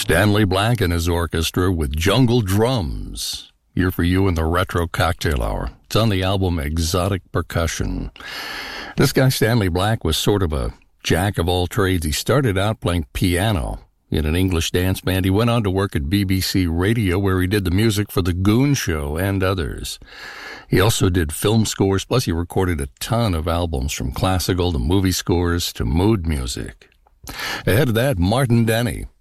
Stanley Black and his orchestra with Jungle Drums. Here for you in the Retro Cocktail Hour. It's on the album Exotic Percussion. This guy, Stanley Black, was sort of a jack of all trades. He started out playing piano in an English dance band. He went on to work at BBC Radio, where he did the music for The Goon Show and others. He also did film scores, plus he recorded a ton of albums, from classical to movie scores to mood music. Ahead of that, Martin Denny